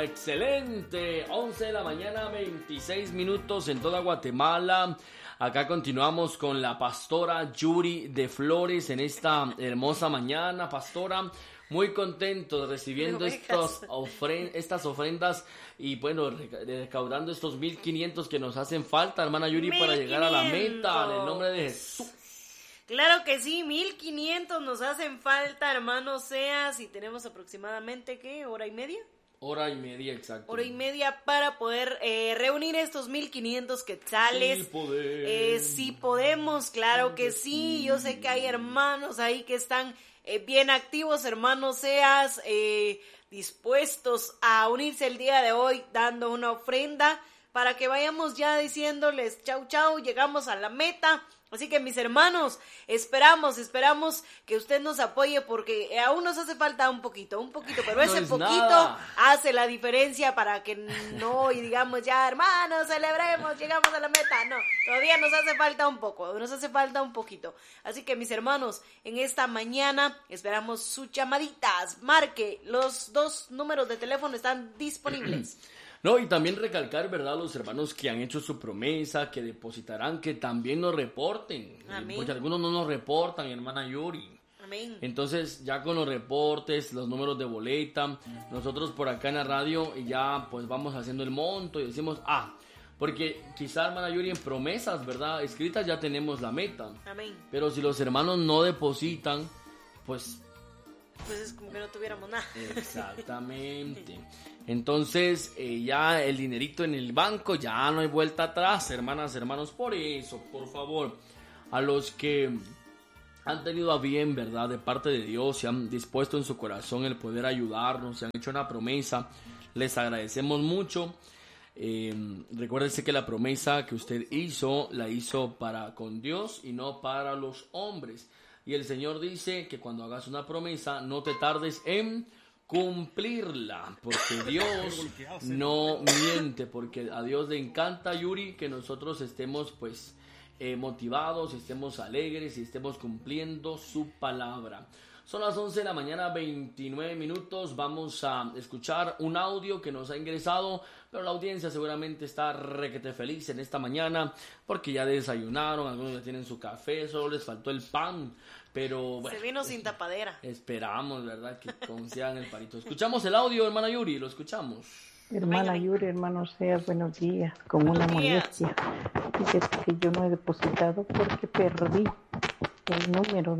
excelente. 11 de la mañana, 26 minutos en toda Guatemala. Acá continuamos con la pastora Yuri de Flores en esta hermosa mañana, pastora. Muy contentos recibiendo estas ofrendas y bueno, recaudando estos 1,500 que nos hacen falta, hermana Yuri, 1,500 para llegar a la meta, en el nombre de Jesús. Claro que sí, 1,500 nos hacen falta, hermano Seas, y tenemos aproximadamente, ¿qué? ¿Hora y media? Hora y media, exacto. Hora y media para poder reunir estos 1,500 quetzales. Sí podemos, claro que sí. Yo sé que hay hermanos ahí que están bien activos, hermanos Seas, dispuestos a unirse el día de hoy dando una ofrenda para que vayamos ya diciéndoles chau chau, llegamos a la meta. Así que mis hermanos, esperamos que usted nos apoye porque aún nos hace falta un poquito, pero ese poquito hace la diferencia para que no, y digamos ya, hermanos, celebremos, llegamos a la meta. No, todavía nos hace falta un poquito. Así que mis hermanos, en esta mañana esperamos sus llamaditas. Marque, los 2 números de teléfono están disponibles. No, y también recalcar, ¿verdad?, los hermanos que han hecho su promesa, que depositarán, que también nos reporten. Amén. Porque algunos no nos reportan, hermana Yuri. Amén. Entonces, ya con los reportes, los números de boleta, nosotros por acá en la radio ya pues vamos haciendo el monto y decimos, porque quizá, hermana Yuri, en promesas, ¿verdad?, escritas ya tenemos la meta. Amén. Pero si los hermanos no depositan, pues es como que no tuviéramos nada. Exactamente. Entonces, ya el dinerito en el banco, ya no hay vuelta atrás, hermanas, hermanos. Por eso, por favor, a los que han tenido a bien, ¿verdad?, de parte de Dios, se han dispuesto en su corazón el poder ayudarnos, se han hecho una promesa, les agradecemos mucho. Recuérdese que la promesa que usted hizo, la hizo para con Dios y no para los hombres. Y el Señor dice que cuando hagas una promesa, no te tardes en cumplirla, porque Dios no miente, porque a Dios le encanta, Yuri, que nosotros estemos pues motivados, estemos alegres y estemos cumpliendo su palabra. Son las 11 de la mañana, 29 minutos, vamos a escuchar un audio que nos ha ingresado, pero la audiencia seguramente está requete feliz en esta mañana, porque ya desayunaron, algunos ya tienen su café, solo les faltó el pan, pero bueno. Se vino sin tapadera. Esperamos, ¿verdad?, que consigan el parito. Escuchamos el audio, hermana Yuri, lo escuchamos. Hermana Yuri, hermano Seas, buenos días, con una molestia. Dice que yo no he depositado porque perdí el número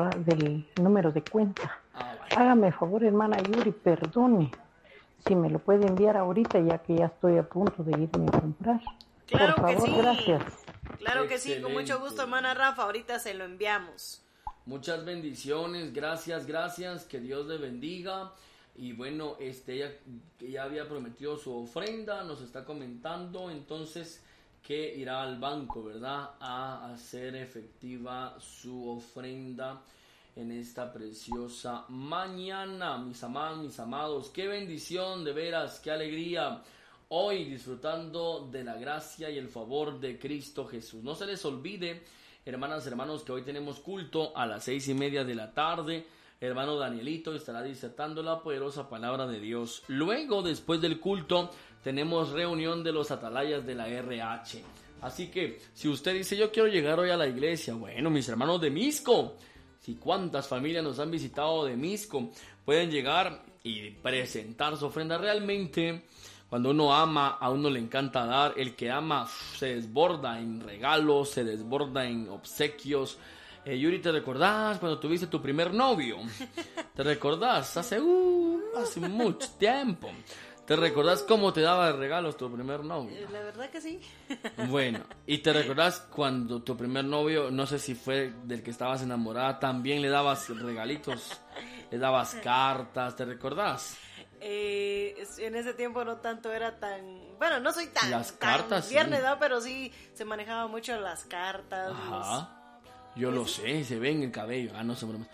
del número de cuenta. Hágame favor, hermana Yuri, perdone. Si me lo puede enviar ahorita, ya que ya estoy a punto de irme a comprar. Claro, por favor, que sí. Gracias. Claro que sí, con mucho gusto, hermana Rafa, ahorita se lo enviamos. Muchas bendiciones, gracias, que Dios le bendiga. Y bueno, ella ya había prometido su ofrenda, nos está comentando entonces que irá al banco, ¿verdad?, a hacer efectiva su ofrenda en esta preciosa mañana. Mis amados, qué bendición, de veras, qué alegría. Hoy disfrutando de la gracia y el favor de Cristo Jesús. No se les olvide, hermanas, hermanos, que hoy tenemos culto a las 6:30 de la tarde. Hermano Danielito estará disertando la poderosa palabra de Dios. Luego, después del culto, tenemos reunión de los atalayas de la RH. Así que, si usted dice, yo quiero llegar hoy a la iglesia, bueno, mis hermanos de Misco, si cuántas familias nos han visitado de Misco, pueden llegar y presentar su ofrenda. Realmente, cuando uno ama, a uno le encanta dar. El que ama se desborda en regalos, se desborda en obsequios. Yuri, ¿te recordás cuando tuviste tu primer novio? ¿Te recordás? Hace mucho tiempo. ¿Te recordás cómo te daba de regalos tu primer novio? La verdad que sí. Bueno, ¿y te recordás cuando tu primer novio, no sé si fue del que estabas enamorada, también le dabas regalitos, le dabas cartas, ¿te recordás? En ese tiempo no tanto era tan... Bueno, no soy tan... Las cartas, viernes, sí. ¿no? Pero sí se manejaba mucho las cartas. Ajá. Yo lo sé, se ve en el cabello. No sé, bromas.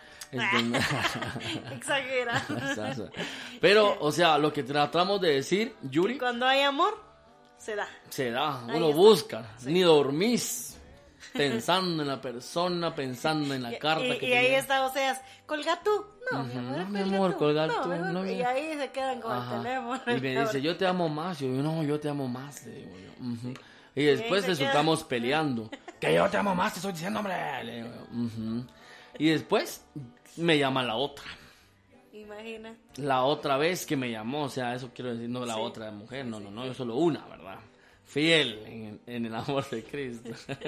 Exagera. Pero, o sea, lo que tratamos de decir, Yuri... Cuando hay amor, se da. Uno busca, sí. Ni dormís. pensando en la persona, pensando en la carta que y ahí está Oseas, colga tú. No, mi amor, colga tú. No, y ahí se quedan con el teléfono. Y me dice, yo te amo más. Yo digo, no, yo te amo más, le digo yo. Y después resultamos peleando. Que yo te amo más, te estoy diciendo, hombre. Le digo yo. Y después me llama la otra. Imagina. La otra vez que me llamó, o sea, eso quiero decir, no la otra mujer, no, yo solo una, ¿verdad? Fiel en el amor de Cristo.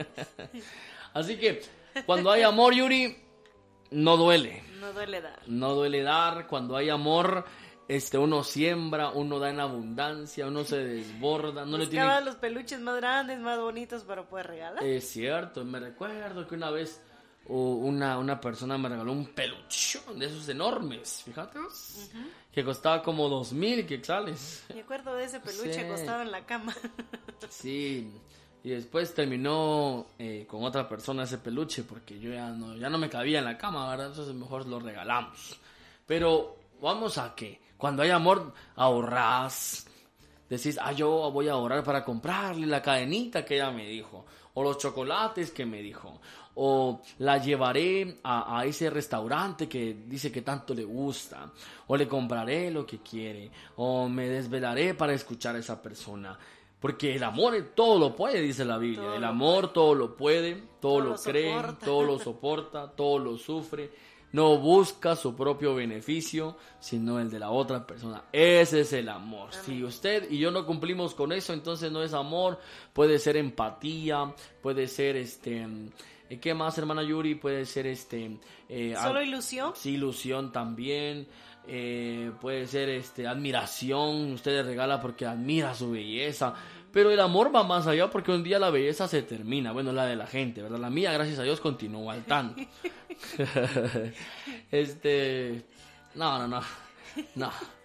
Así que, cuando hay amor, Yuri, no duele. No duele dar. No duele dar. Cuando hay amor, uno siembra, uno da en abundancia, uno se desborda. No le tiene... los peluches más grandes, más bonitos para poder regalar. Es cierto, me recuerdo que una vez una persona me regaló un peluchón de esos enormes, fíjate, que costaba como 2,000 quetzales. Me acuerdo de ese peluche, sí. Costaba en la cama. Sí, y después terminó con otra persona ese peluche porque yo ya no me cabía en la cama, ¿verdad? Entonces mejor lo regalamos. Pero vamos a que cuando hay amor ahorras, decís, yo voy a ahorrar para comprarle la cadenita que ella me dijo, o los chocolates que me dijo, o la llevaré a ese restaurante que dice que tanto le gusta, o le compraré lo que quiere, o me desvelaré para escuchar a esa persona. Porque el amor todo lo puede, dice la Biblia. El amor todo lo puede, todo lo cree, todo lo soporta, todo lo sufre. No busca su propio beneficio, sino el de la otra persona. Ese es el amor. Amén. Si usted y yo no cumplimos con eso, entonces no es amor. Puede ser empatía, puede ser ¿qué más, hermana Yuri? Puede ser ¿solo ilusión? Sí, ilusión también. Puede ser admiración. Usted le regala porque admira su belleza. Pero el amor va más allá porque un día la belleza se termina. Bueno, la de la gente, ¿verdad? La mía, gracias a Dios, continúa al tanto. No.